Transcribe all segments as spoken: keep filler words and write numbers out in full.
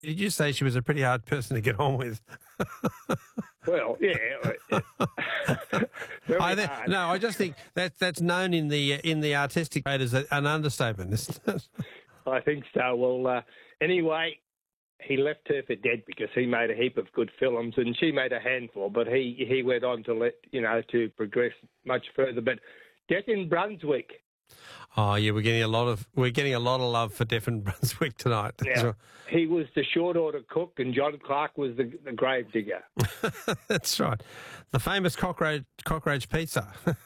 Did you say she was a pretty hard person to get on with? Well, yeah. Very I th- hard. no, I just think that that's known in the in the artistic trade as a, an understatement, isn't it? I think so. Well, uh, anyway, he left her for dead because he made a heap of good films and she made a handful, but he, he went on to let, you know, to progress much further. But Death in Brunswick. Oh yeah, we're getting a lot of we're getting a lot of love for Death in Brunswick tonight. Now, he was the short order cook and John Clark was the, the grave digger. That's right. The famous cockroach cockroach pizza.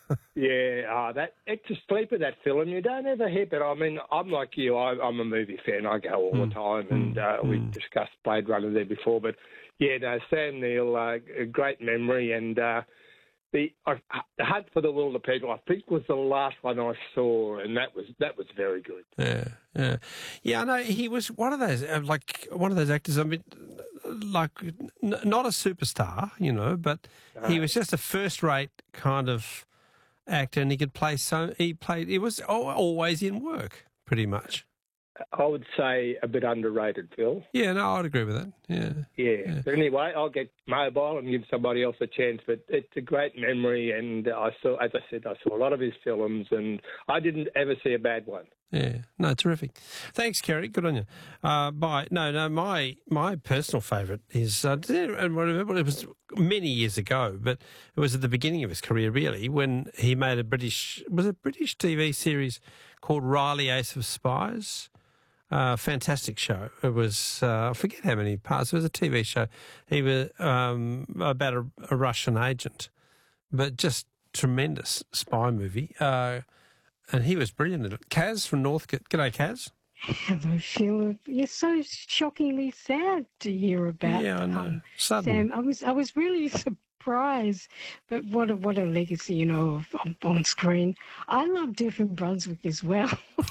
Yeah, uh, that it's a sleeper, that film. You don't ever hear, but I mean, I'm like you. I, I'm a movie fan. I go all mm. the time, and uh, mm. we discussed Blade Runner there before. But yeah, no, Sam Neill, uh, a great memory, and uh, the uh, the Hunt for the Wilder People, I think, was the last one I saw, and that was that was very good. Yeah, yeah, yeah. I know he was one of those uh, like one of those actors. I mean, like n- not a superstar, you know, but uh, he was just a first-rate kind of actor, and he could play. So he played. It was always in work, pretty much. I would say a bit underrated, Phil. Yeah, no, I'd agree with that. Yeah. Yeah. yeah. But anyway, I'll get mobile and give somebody else a chance. But it's a great memory, and I saw, as I said, I saw a lot of his films, and I didn't ever see a bad one. Yeah, no, terrific. Thanks, Kerry. Good on you. Uh, bye. No, no, my my personal favourite is, uh, and whatever, it was many years ago, but it was at the beginning of his career, really, when he made a British, was it a British T V series called Riley Ace of Spies? Uh, fantastic show. It was, uh, I forget how many parts. It was a T V show. He was um, about a, a Russian agent, but just tremendous spy movie. Uh, and he was brilliant at it. Kaz from Northcote. G'day, Kaz. Hello, Sheila. You're so shockingly sad to hear about. Yeah, I know. Um, Sudden. Sam, I was, I was really surprised, but what a, what a legacy, you know, on, on screen. I love Death in Brunswick as well.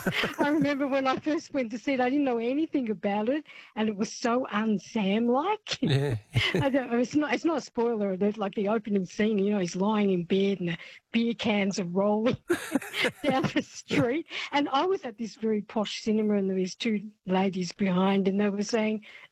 I remember when I first went to see it, I didn't know anything about it, and it was so un-Sam-like. Yeah. I don't, it's not, it's not a spoiler. There's like the opening scene, you know, he's lying in bed and the beer cans are rolling down the street. And I was at this very posh cinema, and there was two ladies behind, and they were saying,